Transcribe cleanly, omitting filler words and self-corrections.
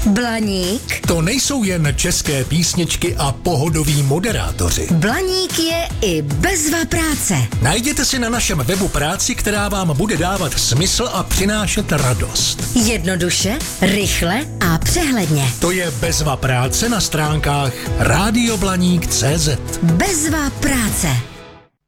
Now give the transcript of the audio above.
Blaník? To nejsou jen české písničky a pohodoví moderátoři. Blaník je i bezva práce. Najděte si na našem webu práci, která vám bude dávat smysl a přinášet radost. Jednoduše, rychle a přehledně. To je bezva práce na stránkách radioblaník.cz. Bezva práce.